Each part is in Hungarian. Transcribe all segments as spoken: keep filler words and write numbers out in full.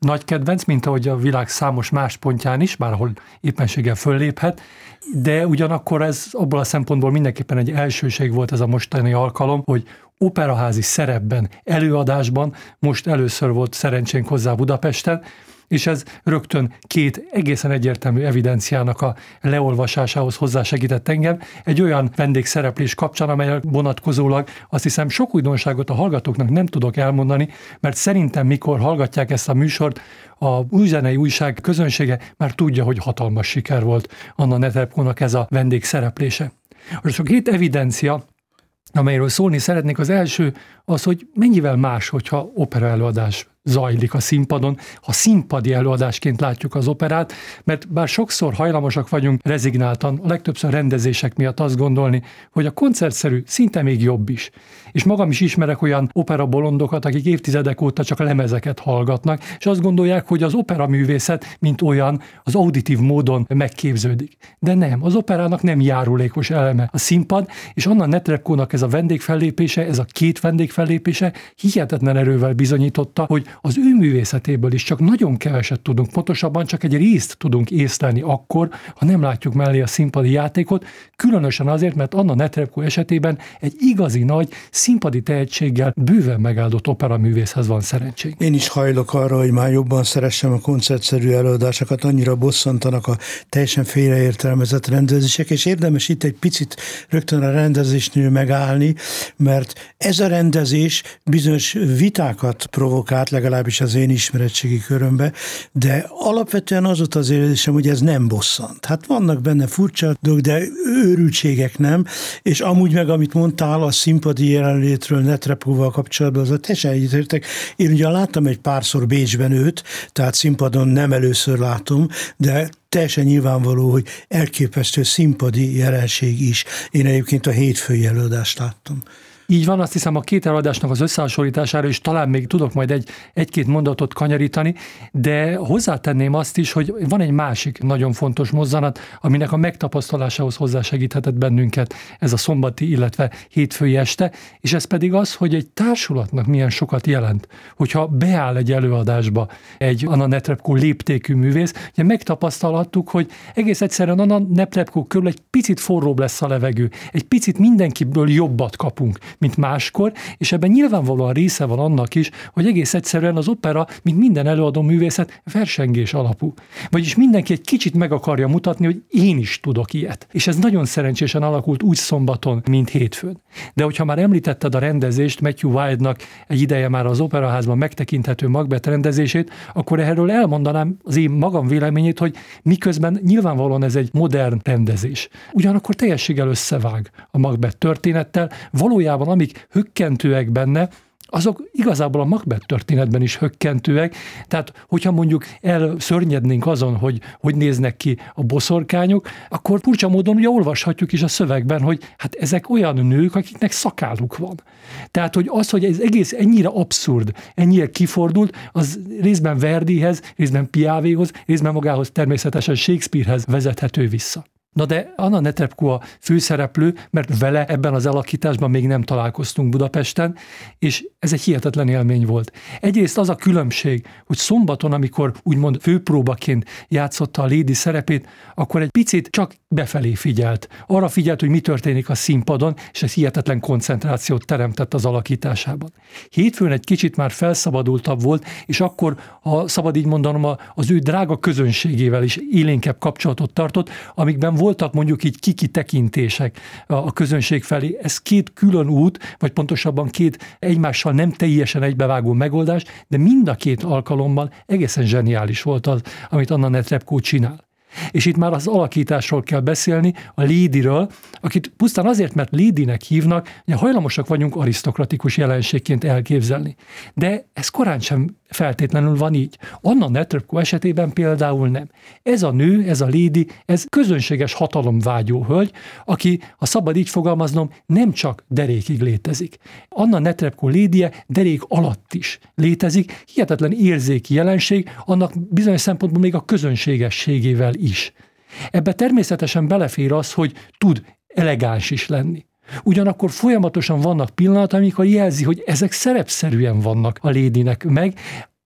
nagy kedvenc, mint ahogy a világ számos más pontján is, bárhol éppenséggel fölléphet, de ugyanakkor ez abból a szempontból mindenképpen egy elsőség volt ez a mostani alkalom, hogy operaházi szerepben, előadásban most először volt szerencsénk hozzá Budapesten, és ez rögtön két egészen egyértelmű evidenciának a leolvasásához hozzásegített engem, egy olyan vendégszereplés kapcsán, amelyre vonatkozólag azt hiszem sok újdonságot a hallgatóknak nem tudok elmondani, mert szerintem mikor hallgatják ezt a műsort, a Újzenei Újság közönsége már tudja, hogy hatalmas siker volt Anna Netrebkónak ez a vendégszereplése. Most a két evidencia, amelyről szólni szeretnék, az első az, hogy mennyivel más, hogyha opera előadás zajlik a színpadon, ha színpadi előadásként látjuk az operát, mert bár sokszor hajlamosak vagyunk rezignáltan, a legtöbbször rendezések miatt azt gondolni, hogy a koncertszerű szinte még jobb is. És magam is ismerek olyan opera bolondokat, akik évtizedek óta csak a lemezeket hallgatnak, és azt gondolják, hogy az opera művészet, mint olyan, az auditív módon megképződik. De nem, az operának nem járulékos eleme a színpad, és Anna Netrebkónak ez a vendégfellépése, ez a két vendégfellépése hihetetlen erővel bizonyította, hogy az ő művészetéből is csak nagyon keveset tudunk, pontosabban csak egy részt tudunk észlelni akkor, ha nem látjuk mellé a színpadi játékot, különösen azért, mert Anna Netrebkó esetében egy igazi nagy színpadi tehetséggel bőven megáldott operaművészhez van szerencsénk. Én is hajlok arra, hogy már jobban szeressem a koncertszerű előadásokat, annyira bosszantanak a teljesen félreértelmezett rendezések, és érdemes itt egy picit rögtön a rendezésnél megállni, mert ez a rendezés bizonyos vitákat provokált, legalábbis az én ismeretségi körömbe, de alapvetően az ott az érzésem, hogy ez nem bosszant. Hát vannak benne furcsa dolgok, de őrültségek nem, és amúgy meg, amit mondtál a színpadi jelenlétről Netrebkóval kapcsolatban, az a teljesen egyetértek. Én ugyan láttam egy párszor Bécsben őt, tehát színpadon nem először látom, de teljesen nyilvánvaló, hogy elképesztő színpadi jelenség is. Én egyébként a hétfői előadást láttam. Így van, azt hiszem a két előadásnak az összehasonlítására is talán még tudok majd egy, egy-két mondatot kanyarítani, de hozzátenném azt is, hogy van egy másik nagyon fontos mozzanat, aminek a megtapasztalásához hozzásegíthetett bennünket ez a szombati, illetve hétfői este, és ez pedig az, hogy egy társulatnak milyen sokat jelent, hogyha beáll egy előadásba egy Anna Netrebkó léptékű művész, ugye megtapasztalhattuk, hogy egész egyszerűen Anna Netrebkó körül egy picit forróbb lesz a levegő, egy picit mindenkiből jobbat kapunk, mint máskor, és ebben nyilvánvalóan része van annak is, hogy egész egyszerűen az opera, mint minden előadó művészet, versengés alapú. Vagyis mindenki egy kicsit meg akarja mutatni, hogy én is tudok ilyet. És ez nagyon szerencsésen alakult úgy szombaton, mint hétfőn. De hogyha már említetted a rendezést, Matthew Wilde-nak egy ideje már az Operaházban megtekinthető Macbeth rendezését, akkor erről elmondanám az én magam véleményét, hogy miközben nyilvánvalóan ez egy modern rendezés. Ugyanakkor teljességgel összevág a Macbeth történettel, valójában amik hökkentőek benne, azok igazából a Macbeth történetben is hökkentőek, tehát hogyha mondjuk elszörnyednénk azon, hogy hogy néznek ki a boszorkányok, akkor furcsa módon ugye olvashatjuk is a szövegben, hogy hát ezek olyan nők, akiknek szakáluk van. Tehát, hogy az, hogy ez egész ennyire abszurd, ennyire kifordult, az részben Verdihez, részben Piavéhoz, részben magához természetesen Shakespearehez vezethető vissza. Na de Anna Netrebkó a főszereplő, mert vele ebben az alakításban még nem találkoztunk Budapesten, és ez egy hihetetlen élmény volt. Egyrészt az a különbség, hogy szombaton, amikor úgymond főpróbaként játszotta a Lady szerepét, akkor egy picit csak befelé figyelt. Arra figyelt, hogy mi történik a színpadon, és ez hihetetlen koncentrációt teremtett az alakításában. Hétfőn egy kicsit már felszabadultabb volt, és akkor, ha szabad így mondanom, az ő drága közönségével is élénkebb kapcsolatot tartott, amikben voltak mondjuk így kiki tekintések a közönség felé. Ez két külön út, vagy pontosabban két egymással nem teljesen egybevágó megoldás, de mind a két alkalommal egészen zseniális volt az, amit Anna Netrebkó csinál. És itt már az alakításról kell beszélni, a Ladyről, akit pusztán azért, mert Ladynek hívnak, hogy hajlamosak vagyunk arisztokratikus jelenségként elképzelni. De ez korán sem feltétlenül van így. Anna Netrebkó esetében például nem. Ez a nő, ez a Lady, ez közönséges hatalomvágyó hölgy, aki, ha szabad így fogalmaznom, nem csak derékig létezik. Anna Netrebkó Lady-je derék alatt is létezik, hihetetlen érzéki jelenség, annak bizonyos szempontból még a közönségességével is. Ebbe természetesen belefér az, hogy tud elegáns is lenni. Ugyanakkor folyamatosan vannak pillanatok, amikor jelzi, hogy ezek szerepszerűen vannak a Ladynek meg,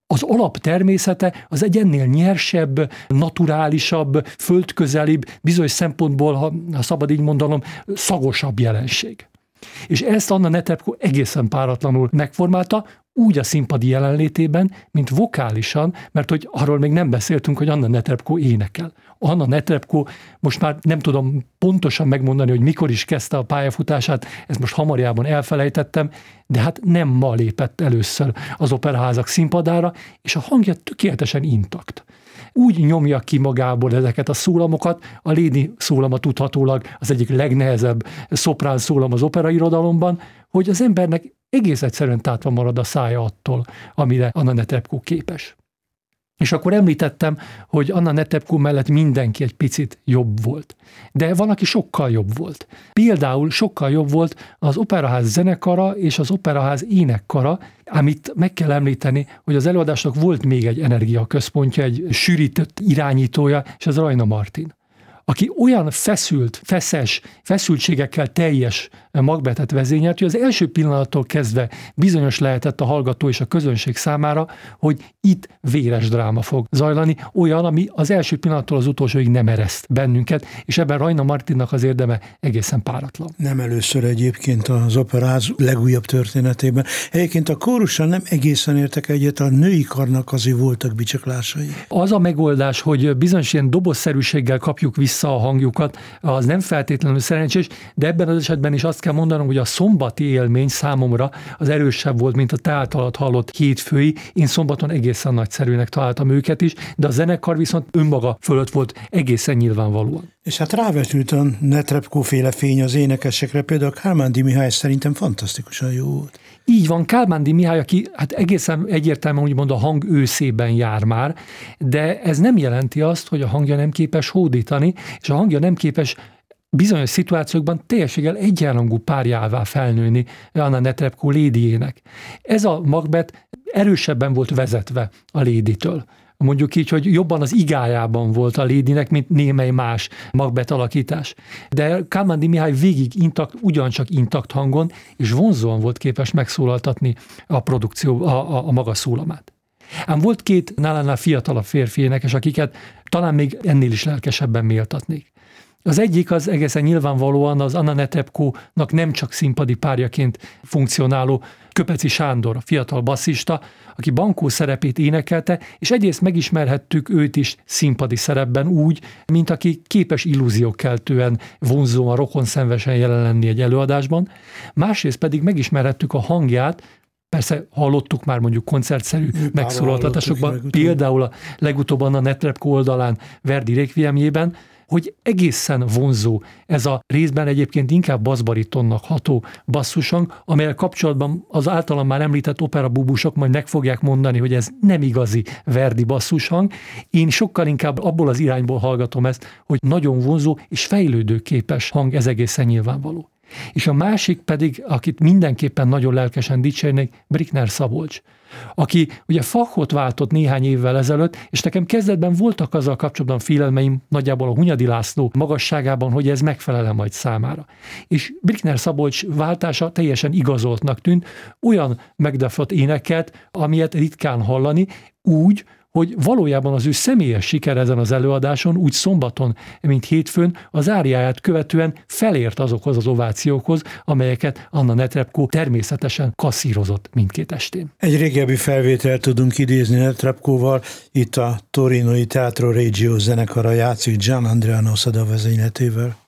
Az alap természete az egy ennél nyersebb, naturálisabb, földközelibb, bizonyos szempontból, ha, ha szabad így mondanom, szagosabb jelenség. És ezt Anna Netrebko egészen páratlanul megformálta, úgy a színpadi jelenlétében, mint vokálisan, mert hogy arról még nem beszéltünk, hogy Anna Netrebko énekel. Anna Netrebko, most már nem tudom pontosan megmondani, hogy mikor is kezdte a pályafutását, ezt most hamarjában elfelejtettem, de hát nem ma lépett először az operaházak színpadára, és a hangja tökéletesen intakt. Úgy nyomja ki magából ezeket a szólamokat, a Lady szólama tudhatólag az egyik legnehezebb szoprán szólam az operairodalomban, hogy az embernek egész egyszerűen tátva marad a szája attól, amire Anna Netrebko képes. És akkor említettem, hogy Anna Netrebko mellett mindenki egy picit jobb volt. De van, aki sokkal jobb volt. Például sokkal jobb volt az Operaház zenekara és az Operaház énekkara, amit meg kell említeni, hogy az előadásnak volt még egy energiaközpontja, egy sűrített irányítója, és az Rajna Martin, aki olyan feszült, feszes, feszültségekkel teljes Macbethet vezényelt, hogy az első pillanattól kezdve bizonyos lehetett a hallgató és a közönség számára, hogy itt véres dráma fog zajlani, olyan, ami az első pillanattól az utolsóig nem ereszt bennünket, és ebben Rajna Martinnak az érdeme egészen páratlan. Nem először egyébként az Operaház legújabb történetében. Egyébként a kórussal nem egészen értek egyet, a női karnak azért voltak bicsaklásai. Az a megoldás, hogy bizonyos ilyen dobozszerűséggel kapjuk vissza a hangjukat, az nem feltétlenül szerencsés, de ebben az esetben is azt kell mondanom, hogy a szombati élmény számomra az erősebb volt, mint a te általad hallott hétfői. Én szombaton egészen nagyszerűnek találtam őket is, de a zenekar viszont önmaga fölött volt egészen nyilvánvalóan. És hát rávetült a Netrebko-féle fény az énekesekre, például Kálmándi Mihály szerintem fantasztikusan jó volt. Így van, Kálmándi Mihály, aki hát egészen egyértelműen úgymond a hang őszében jár már, de ez nem jelenti azt, hogy a hangja nem képes hódítani, és a hangja nem képes bizonyos szituációkban teljességgel egyenrangú párjává felnőni Anna Netrebko Ladyjének. Ez a Macbeth erősebben volt vezetve a Ladytől. Mondjuk így, hogy jobban az igájában volt a Ladynek, mint némely más Macbeth alakítás. De Kálmándi Mihály végig intakt, ugyancsak intakt hangon, és vonzóan volt képes megszólaltatni a produkció, a, a, a maga szólamát. Ám volt két nálánál fiatalabb férfi énekes, akiket talán még ennél is lelkesebben méltatnék. Az egyik az egészen nyilvánvalóan az Anna Netrebkónak nem csak színpadi párjaként funkcionáló Köpeci Sándor, a fiatal basszista, aki Bankó szerepét énekelte, és egyrészt megismerhettük őt is színpadi szerepben úgy, mint aki képes illúziókeltően, vonzóan, rokonszenvesen jelen lenni egy előadásban, másrészt pedig megismerhettük a hangját, persze hallottuk már mondjuk koncertszerű megszólaltatásokban, például a legutóbb Anna Netrebko oldalán Verdi Requiemjében, hogy egészen vonzó ez a részben egyébként inkább basszbaritonnak ható basszusang, amelyel kapcsolatban az általam már említett operabúbusok majd meg fogják mondani, hogy ez nem igazi Verdi basszushang. Én sokkal inkább abból az irányból hallgatom ezt, hogy nagyon vonzó és fejlődőképes hang, ez egészen nyilvánvaló. És a másik pedig, akit mindenképpen nagyon lelkesen dicsérnék, Brickner Szabolcs, aki ugye Fachot váltott néhány évvel ezelőtt, és nekem kezdetben voltak azzal kapcsolatban félelmeim nagyjából a Hunyadi László magasságában, hogy ez megfelel majd számára. És Brickner Szabolcs váltása teljesen igazoltnak tűnt, olyan megdefott éneket, amilyet ritkán hallani, úgy, hogy valójában az ő személyes siker ezen az előadáson úgy szombaton, mint hétfőn az áriáját követően felért azokhoz az ovációkhoz, amelyeket Anna Netrebko természetesen kasszírozott mindkét estén. Egy régebbi felvételt tudunk idézni Netrebkóval, itt a torinoi Teatro Regio zenekara játszik Gian Andrea Noseda vezényletével.